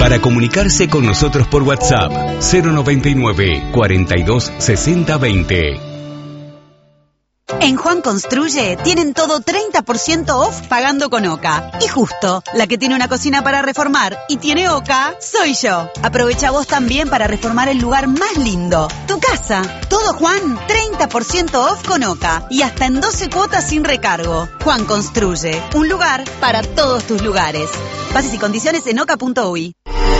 Para comunicarse con nosotros por WhatsApp, 099 42 60 20. En Juan Construye tienen todo 30% off pagando con OCA. Y justo, la que tiene una cocina para reformar y tiene OCA, soy yo. Aprovecha vos también para reformar el lugar más lindo, tu casa. Todo Juan, 30% off con OCA y hasta en 12 cuotas sin recargo. Juan Construye, un lugar para todos tus lugares. Bases y condiciones en oca.uy.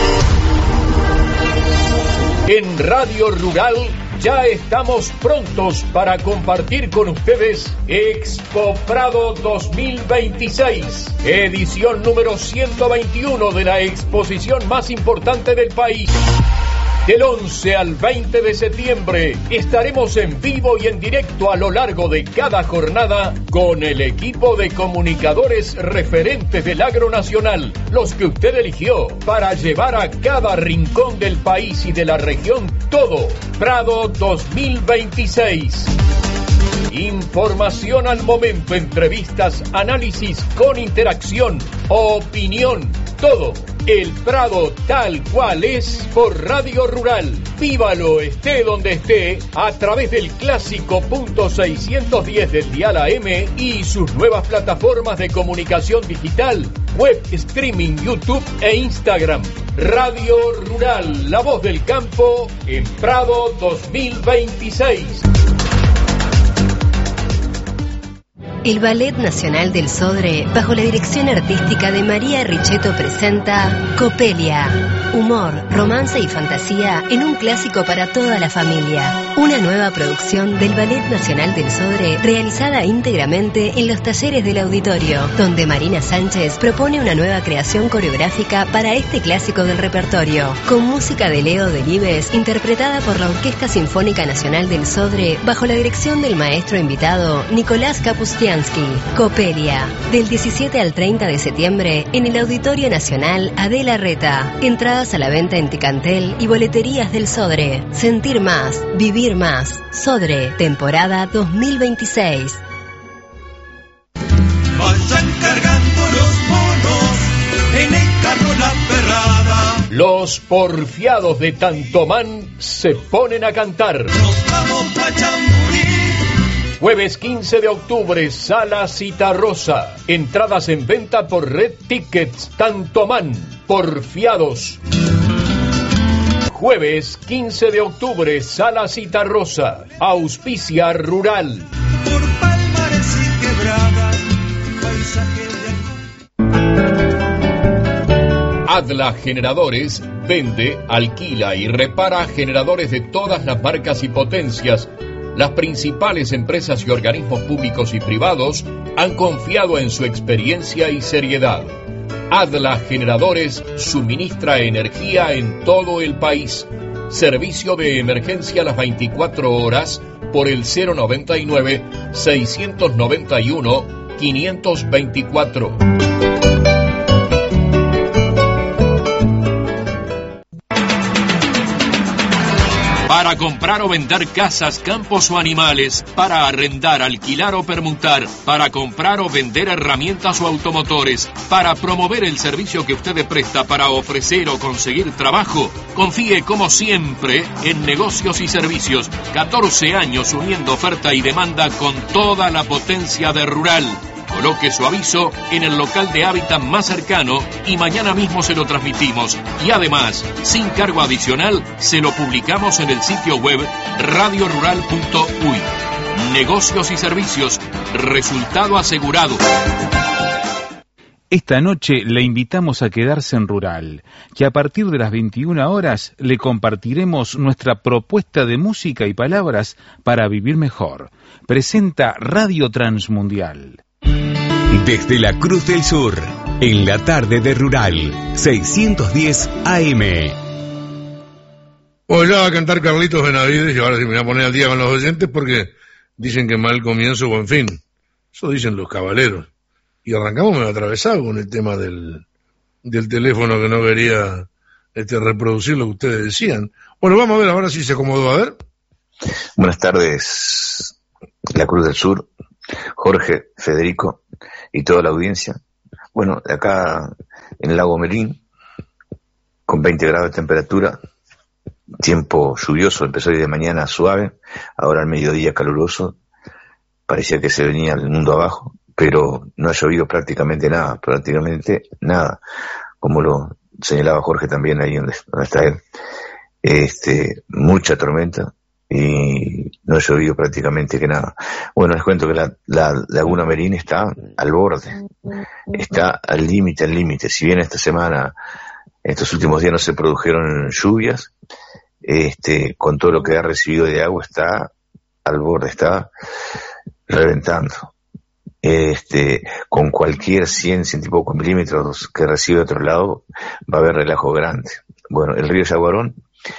En Radio Rural ya estamos prontos para compartir con ustedes Expo Prado 2026, edición número 121 de la exposición más importante del país. Del 11 al 20 de septiembre estaremos en vivo y en directo a lo largo de cada jornada con el equipo de comunicadores referentes del agro nacional, los que usted eligió para llevar a cada rincón del país y de la región todo. Prado 2026. Información al momento, entrevistas, análisis con interacción, opinión, todo. El Prado tal cual es por Radio Rural. Vívalo, esté donde esté, a través del clásico .610 del dial AM y sus nuevas plataformas de comunicación digital, web streaming, YouTube e Instagram. Radio Rural, la voz del campo en Prado 2026. El Ballet Nacional del Sodre, bajo la dirección artística de María Richetto, presenta Copelia. Humor, romance y fantasía en un clásico para toda la familia. Una nueva producción del Ballet Nacional del Sodre, realizada íntegramente en los talleres del auditorio, donde Marina Sánchez propone una nueva creación coreográfica para este clásico del repertorio, con música de Leo Delibes, interpretada por la Orquesta Sinfónica Nacional del Sodre, bajo la dirección del maestro invitado Nicolás Kapustiansky. Copelia, del 17 al 30 de septiembre en el Auditorio Nacional Adela Reta. Entradas a la venta en Ticantel y boleterías del Sodre. Sentir más, vivir más. Sodre, temporada 2026. Vayan cargando los monos en el carro La Ferrada. Los porfiados de Tantomán se ponen a cantar. Nos vamos pa' Chamburí. Jueves 15 de octubre, Sala Citarrosa. Entradas en venta por Red Tickets. Tantomán, porfiados. Jueves 15 de octubre, Sala Citarrosa. Auspicia Rural. Por palmares y quebradas, paisaje de... Adla Generadores vende, alquila y repara generadores de todas las marcas y potencias. Las principales empresas y organismos públicos y privados han confiado en su experiencia y seriedad. Adla Generadores suministra energía en todo el país. Servicio de emergencia a las 24 horas por el 099-691-524. Para comprar o vender casas, campos o animales, para arrendar, alquilar o permutar, para comprar o vender herramientas o automotores, para promover el servicio que usted presta, para ofrecer o conseguir trabajo, confíe como siempre en Negocios y Servicios. 14 años uniendo oferta y demanda con toda la potencia de Rural. Coloque su aviso en el local de hábitat más cercano y mañana mismo se lo transmitimos. Y además, sin cargo adicional, se lo publicamos en el sitio web radiorural.uy. Negocios y Servicios, resultado asegurado. Esta noche le invitamos a quedarse en Rural, que a partir de las 21 horas le compartiremos nuestra propuesta de música y palabras para vivir mejor. Presenta Radio Transmundial. Desde la Cruz del Sur, en la tarde de Rural, 610 AM. Hoy ya va a cantar Carlitos Benavides y ahora sí me voy a poner al día con los oyentes porque dicen que mal comienzo, buen fin. Eso dicen los caballeros. Y arrancamos medio atravesado con el tema del teléfono que no quería reproducir lo que ustedes decían. Bueno, vamos a ver ahora si se acomodó. A ver. Buenas tardes, la Cruz del Sur, Jorge, Federico y toda la audiencia. Bueno, acá en el Lago Merín, con 20 grados de temperatura, tiempo lluvioso, empezó hoy de mañana suave, ahora al mediodía caluroso, parecía que se venía el mundo abajo, pero no ha llovido prácticamente nada, como lo señalaba Jorge también ahí donde está él, mucha tormenta y no ha llovido prácticamente que nada. Bueno, les cuento que la Laguna Merín está al borde, está al límite, si bien esta semana, estos últimos días no se produjeron lluvias, con todo lo que ha recibido de agua está al borde, está reventando. Con cualquier 100 y pocos milímetros que recibe de otro lado, va a haber relajo grande. Bueno, el río Yaguarón,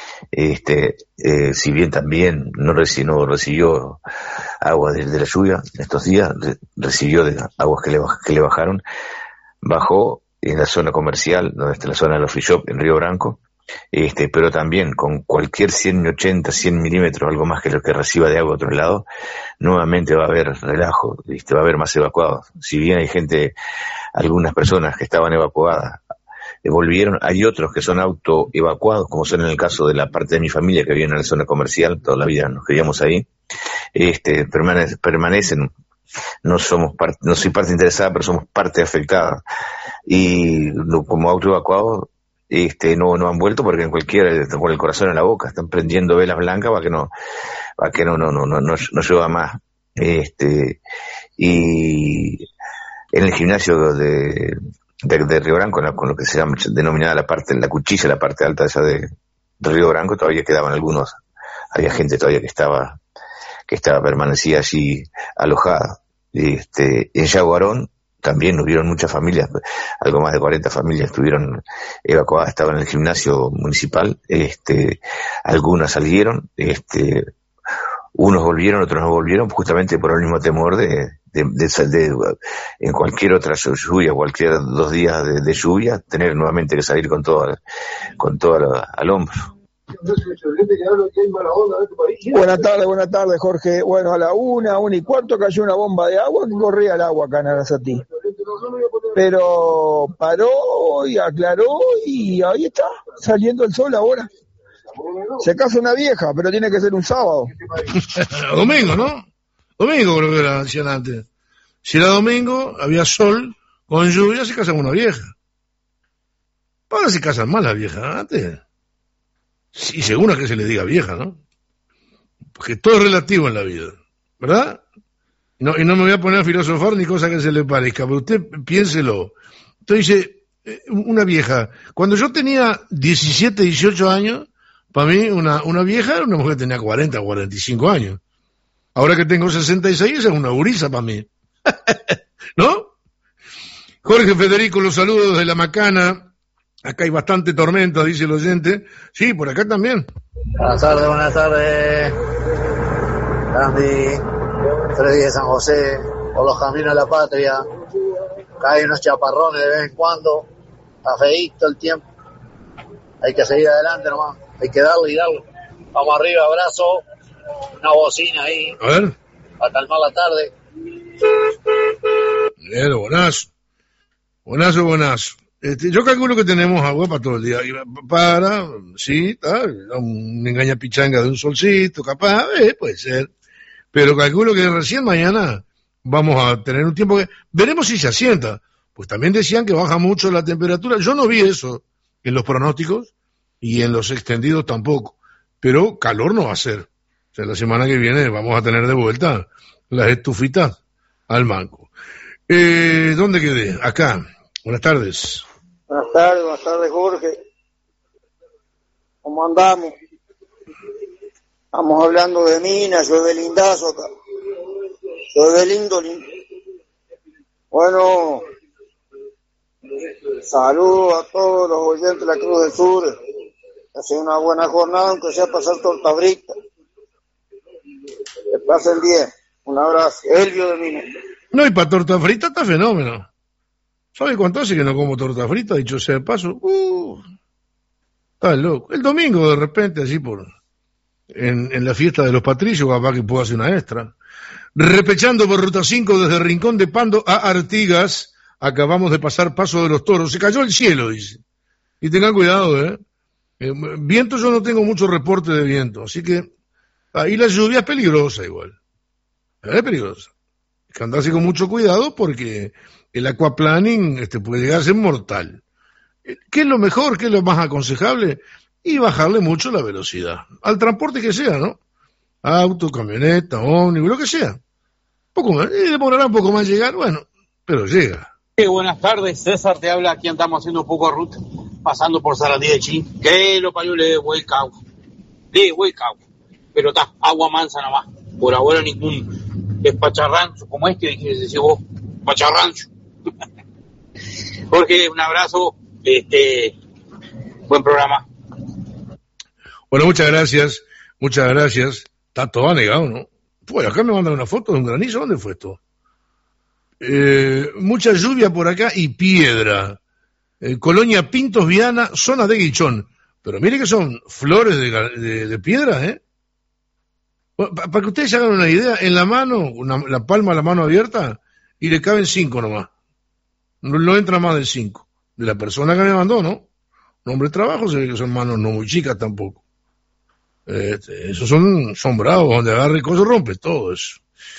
si bien también no recibió agua de la lluvia estos días, recibió de aguas que le bajaron, bajó en la zona comercial, donde está la zona de los free shop, en Río Branco, pero también con cualquier 180, 100 milímetros, algo más que lo que reciba de agua de otro lado, nuevamente va a haber relajo, va a haber más evacuados. Si bien hay algunas personas que estaban evacuadas, volvieron, hay otros que son autoevacuados, como son en el caso de la parte de mi familia que vive en la zona comercial, toda la vida nos criamos ahí, permanecen, no soy parte interesada, pero somos parte afectada, y como autoevacuados, no han vuelto porque en cualquiera, con el corazón en la boca, están prendiendo velas blancas para que no llueva más. Y en el gimnasio de Río Branco, con lo que se llama denominada la cuchilla, la parte alta esa de Río Branco, todavía quedaban algunos, había gente todavía que permanecía allí alojada. En Yaguarón también hubieron muchas familias, algo más de 40 familias estuvieron evacuadas, estaban en el gimnasio municipal, algunas salieron, unos volvieron, otros no volvieron, justamente por el mismo temor de en cualquier otra lluvia, cualquier 2 días de lluvia, tener nuevamente que salir con todo al hombro. Buenas tardes, Jorge. Bueno, a la 1:15 cayó una bomba de agua que corría el agua acá en Arasatí. Pero paró y aclaró y ahí está, saliendo el sol ahora. Se casa una vieja, pero tiene que ser un sábado. Domingo, ¿no? Domingo creo que era, decían antes. Si era domingo, había sol, con lluvia se casan una vieja. Ahora se casan más las viejas, antes. Sí, según a que se le diga vieja, ¿no? Porque todo es relativo en la vida, ¿verdad? Y no me voy a poner a filosofar ni cosa que se le parezca, pero usted piénselo. Entonces dice, una vieja, cuando yo tenía 17, 18 años, para mí una vieja era una mujer que tenía 40, 45 años. Ahora que tengo 66, es una gurisa para mí. ¿No? Jorge Federico, los saludos desde La Macana. Acá hay bastante tormenta, dice el oyente. Sí, por acá también. Buenas tardes. Andy, 3 días de San José, por los caminos de la patria. Acá hay unos chaparrones de vez en cuando. Está feíto el tiempo. Hay que seguir adelante nomás. Hay que darle y darle. Vamos arriba, abrazo. Una bocina ahí. A ver. Para calmar la tarde. Bien, buenazo. Yo calculo que tenemos agua para todo el día. Un engaña pichanga de un solcito, capaz, puede ser. Pero calculo que recién mañana vamos a tener un tiempo que veremos si se asienta. Pues también decían que baja mucho la temperatura. Yo no vi eso en los pronósticos y en los extendidos tampoco. Pero calor no va a ser. O sea, la semana que viene vamos a tener de vuelta las estufitas al mango. ¿Dónde quedé? Acá. Buenas tardes. Buenas tardes, Jorge. ¿Cómo andamos? Estamos hablando de minas, yo de lindazo acá. Yo de lindo. Bueno, saludos a todos los oyentes de la Cruz del Sur. Ha sido una buena jornada, aunque sea pasar torta frita. Que pasen bien. Un abrazo. Elvio de Minas. No, y para torta frita está fenómeno. ¿Sabe cuánto hace que no como torta frita? Dicho sea de paso. Está loco. El domingo, de repente, así en la fiesta de los Patricios, capaz que puedo hacer una extra. Repechando por Ruta 5 desde Rincón de Pando a Artigas. Acabamos de pasar Paso de los Toros. Se cayó el cielo, dice. Y tengan cuidado, Viento yo no tengo mucho reporte de viento, así que ahí la lluvia es peligrosa igual. Es peligrosa. Hay que andarse con mucho cuidado porque el aquaplaning puede llegar a ser mortal. ¿Qué es lo mejor? ¿Qué es lo más aconsejable? Y bajarle mucho la velocidad. Al transporte que sea, ¿no? Auto, camioneta, ómnibus, lo que sea. Poco más. Y demorará un poco más llegar, bueno, pero llega. Buenas tardes, César te habla. Aquí andamos haciendo un poco de ruta, pasando por Sarandí de Chin. Que lo parió le de cauca. Pero está, agua mansa nada más. Por ahora ningún despacharrancho como este, decís vos, pacharrancho. Jorge, un abrazo, buen programa. Bueno, muchas gracias. Está todo anegado, ¿no? Pues acá me mandan una foto de un granizo. ¿Dónde fue esto? Mucha lluvia por acá y piedra. Colonia Pintos Viana, zona de Guichón. Pero mire que son flores de piedra, ¿eh? Para que ustedes se hagan una idea, en la mano, la palma de la mano abierta, y le caben 5 nomás. No entra más de 5. De la persona que me mandó, ¿no? Nombre de trabajo, se ve que son manos no muy chicas tampoco. Esos son bravos, donde agarre cosas rompe todo eso.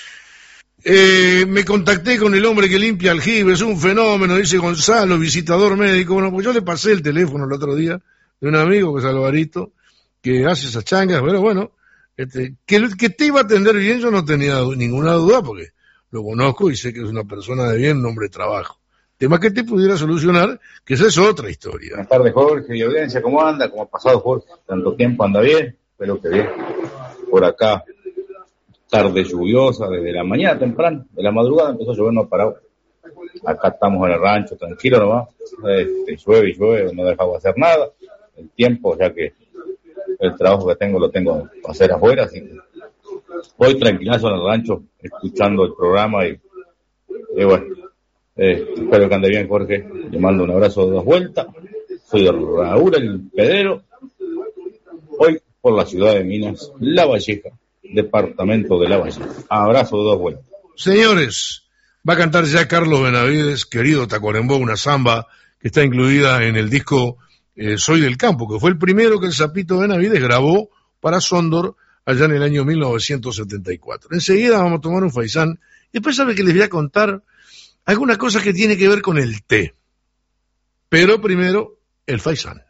Me contacté con el hombre que limpia aljibe, es un fenómeno, dice Gonzalo, visitador médico. Bueno, pues yo le pasé el teléfono el otro día de un amigo que es Alvarito, que hace esas changas, pero bueno, que te iba a atender bien, yo no tenía ninguna duda, porque lo conozco y sé que es una persona de bien, un hombre de trabajo. Tema que te pudiera solucionar, que esa es otra historia. Buenas tardes, Jorge y audiencia, ¿cómo anda? ¿Cómo ha pasado, Jorge? ¿Tanto tiempo anda bien? Espero que bien. Por acá, tarde lluviosa, desde la mañana temprano, de la madrugada empezó a llover, no ha parado. Acá estamos en el rancho, tranquilo nomás. Llueve y llueve, no dejamos hacer nada. El tiempo, ya que el trabajo que tengo lo tengo que hacer afuera, así que voy tranquilazo en el rancho, escuchando el programa y bueno, espero que ande bien, Jorge. Le mando un abrazo de 2 vueltas. Soy de Raúl, el Pedrero. Hoy por la ciudad de Minas, La Valleja, departamento de La Valleja. Abrazo de 2 vueltas. Señores, va a cantar ya Carlos Benavides, querido Tacuarembó, una samba que está incluida en el disco Soy del Campo, que fue el primero que el Sapito Benavides grabó para Sondor allá en el año 1974. Enseguida vamos a tomar un faisán y después sabe que les voy a contar alguna cosa que tiene que ver con el té. Pero primero, el faisán.